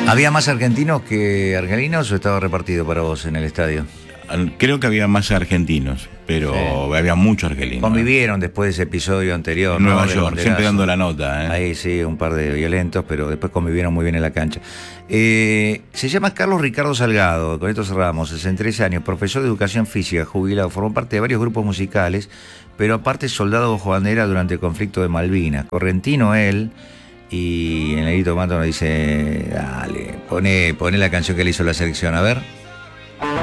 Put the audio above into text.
¿Había más argentinos que argelinos o estaba repartido para vos en el estadio? Creo que había más argentinos, pero Sí. había muchos argelinos. Convivieron después de ese episodio anterior. En Nueva ¿no? Del York, banderazo. siempre dando la nota. Ahí sí, un par de violentos, pero después convivieron muy bien en la cancha. Se llama Carlos Ricardo Salgado, con esto cerramos, 63 años, profesor de educación física, jubilado, formó parte de varios grupos musicales, pero aparte soldado bajo bandera durante el conflicto de Malvinas. Correntino él, y en el grito mato nos dice, dale, poné la canción que le hizo la selección, a ver.